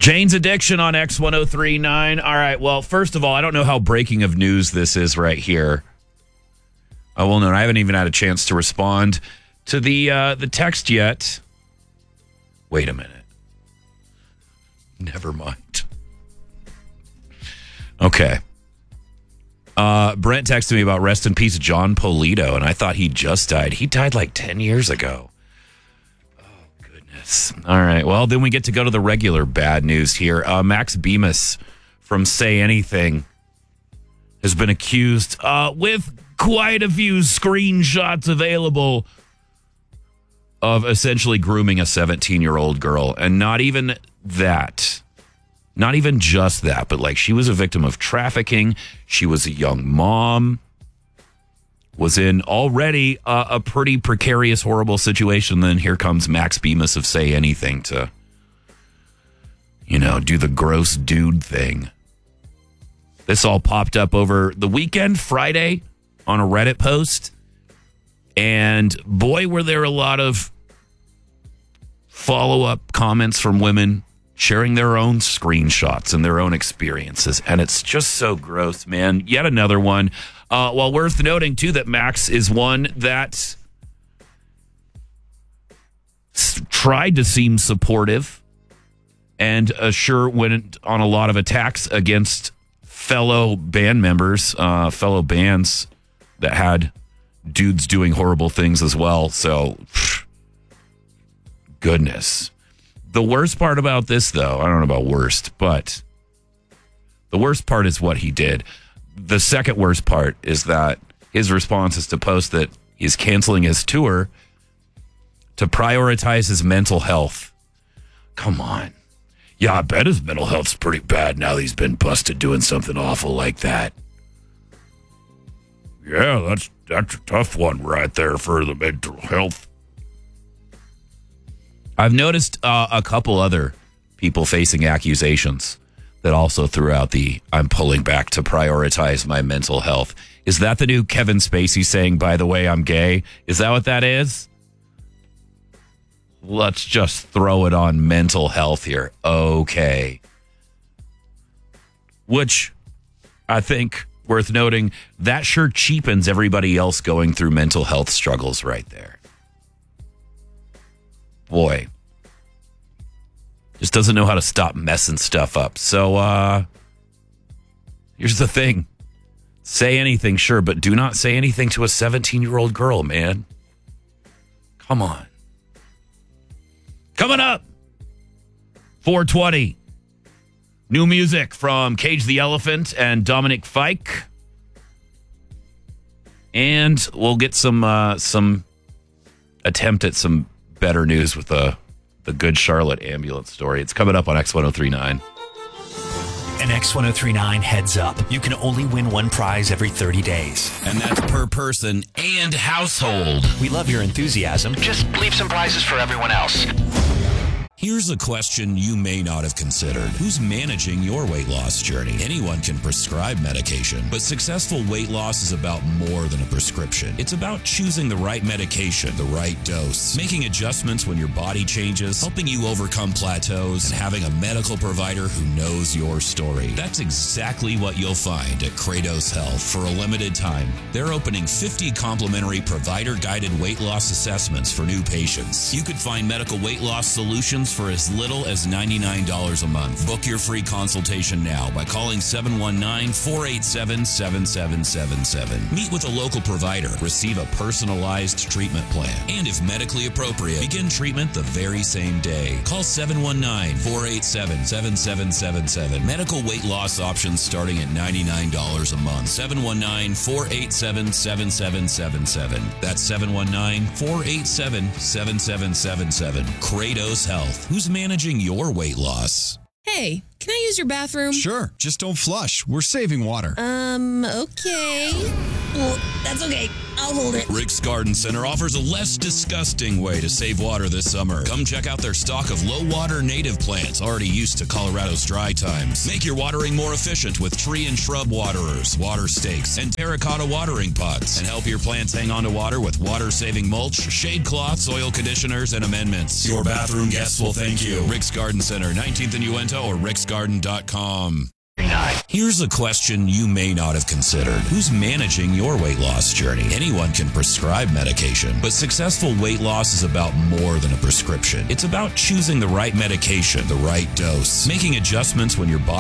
Jane's Addiction on X1039. All right, well, first of all, I don't know how breaking of news this is right here. I will note I haven't even had a chance to respond to the text yet. Wait a minute. Never mind. Okay. Brent texted me about rest in peace John Polito, and I thought he just died. He died like 10 years ago. All right. Well, then we get to go to the regular bad news here. Max Bemis from Say Anything has been accused with quite a few screenshots available of essentially grooming a 17-year-old girl. And not even that. Not even just that, but like she was a victim of trafficking. She was a young mom. Was in already a pretty precarious, horrible situation. Then here comes Max Bemis of Say Anything to, do the gross dude thing. This all popped up over the weekend, Friday, on a Reddit post. And boy, were there a lot of follow-up comments from women sharing their own screenshots and their own experiences. And it's just so gross, man. Yet another one. Well, worth noting, too, that Max is one that tried to seem supportive and sure went on a lot of attacks against fellow band members, fellow bands that had dudes doing horrible things as well. So, goodness. The worst part about this, though, I don't know about worst, but the worst part is what he did. The second worst part is that his response is to post that he's canceling his tour to prioritize his mental health. Come on. Yeah, I bet his mental health's pretty bad now that he's been busted doing something awful like that. Yeah, that's a tough one right there for the mental health. I've noticed a couple other people facing accusations that also threw out the I'm pulling back to prioritize my mental health. Is that the new Kevin Spacey saying, by the way, I'm gay? Is that what that is? Let's just throw it on mental health here. Okay. Which I think worth noting, that sure cheapens everybody else going through mental health struggles right there. Boy. Just doesn't know how to stop messing stuff up. So, here's the thing. Say anything, sure, but do not say anything to a 17-year-old girl, man. Come on. Coming up, 420. New music from Cage the Elephant and Dominic Fike. And we'll get some attempt at some better news with the Good Charlotte ambulance story. It's coming up on X1039. An X1039 heads up. You can only win one prize every 30 days. And that's per person and household. We love your enthusiasm. Just leave some prizes for everyone else. Here's a question you may not have considered. Who's managing your weight loss journey? Anyone can prescribe medication, but successful weight loss is about more than a prescription. It's about choosing the right medication, the right dose, making adjustments when your body changes, helping you overcome plateaus, and having a medical provider who knows your story. That's exactly what you'll find at Kratos Health. For a limited time, they're opening 50 complimentary provider-guided weight loss assessments for new patients. You could find medical weight loss solutions for as little as $99 a month. Book your free consultation now by calling 719-487-7777. Meet with a local provider. Receive a personalized treatment plan. And if medically appropriate, begin treatment the very same day. Call 719-487-7777. Medical weight loss options starting at $99 a month. 719-487-7777. That's 719-487-7777. Kratos Health. Who's managing your weight loss? Hey, can I use your bathroom? Sure, just don't flush. We're saving water. Okay. Well, that's okay. I'll hold it. Rick's Garden Center offers a less disgusting way to save water this summer. Come check out their stock of low-water native plants already used to Colorado's dry times. Make your watering more efficient with tree and shrub waterers, water stakes, and terracotta watering pots. And help your plants hang on to water with water-saving mulch, shade cloths, soil conditioners, and amendments. Your bathroom guests will thank you. Rick's Garden Center, 19th and Uinta, or ricksgarden.com. Here's a question you may not have considered. Who's managing your weight loss journey? Anyone can prescribe medication, but successful weight loss is about more than a prescription. It's about choosing the right medication, the right dose, making adjustments when your body